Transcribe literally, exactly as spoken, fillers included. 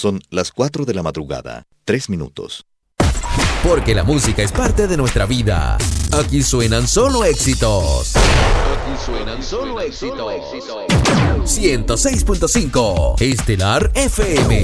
Son las cuatro de la madrugada, tres minutos. Porque la música es parte de nuestra vida. Aquí suenan solo éxitos. Aquí suenan solo éxitos. ciento seis punto cinco Estelar F M.